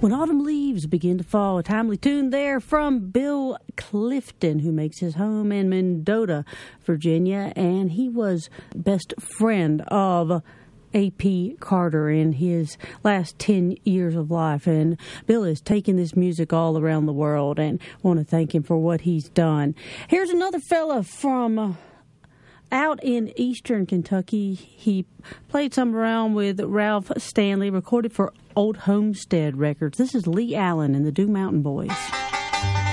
When Autumn Leaves Begin to Fall, a timely tune there from Bill Clifton, who makes his home in Mendota, Virginia, and he was best friend of A.P. Carter in his last 10 years of life. And Bill is taking this music all around the world, and want to thank him for what he's done. Here's another fella from out in eastern Kentucky. He played some around with Ralph Stanley, recorded for Old Homestead Records. This is Lee Allen and the Dew Mountain Boys.